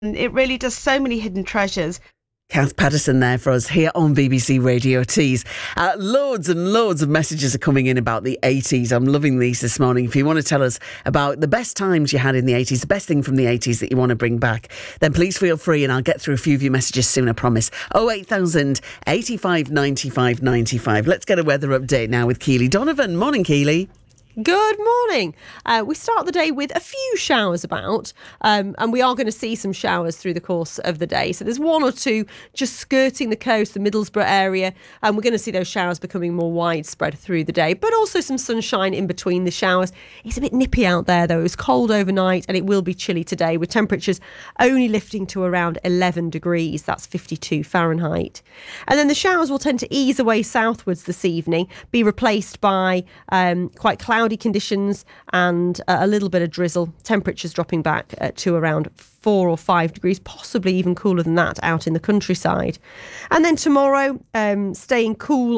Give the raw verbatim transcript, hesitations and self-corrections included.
It really does so many hidden treasures. Kath Patterson there for us here on B B C Radio Tees. Uh, loads and loads of messages are coming in about the eighties. I'm loving these this morning. If you want to tell us about the best times you had in the eighties, the best thing from the eighties that you want to bring back, then please feel free and I'll get through a few of your messages soon, I promise. oh eight thousand, eighty-five, ninety-five, ninety-five. Let's get a weather update now with Keely Donovan. Morning, Keely. Good morning. Uh, we start the day with a few showers about, um, and we are going to see some showers through the course of the day. So there's one or two just skirting the coast, the Middlesbrough area, and we're going to see those showers becoming more widespread through the day, but also some sunshine in between the showers. It's a bit nippy out there, though. It was cold overnight, and it will be chilly today, with temperatures only lifting to around eleven degrees. That's fifty-two Fahrenheit. And then the showers will tend to ease away southwards this evening, be replaced by um, quite cloudy Cloudy conditions and uh, a little bit of drizzle. Temperatures dropping back uh, to around four or five degrees, possibly even cooler than that out in the countryside. And then tomorrow, um, staying cool